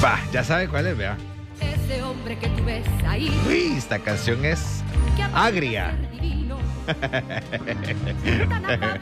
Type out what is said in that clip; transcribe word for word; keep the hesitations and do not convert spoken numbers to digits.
Va, ya sabe cuál es, vea. Ese hombre que tú ves ahí. Uy, esta canción es agria. Tan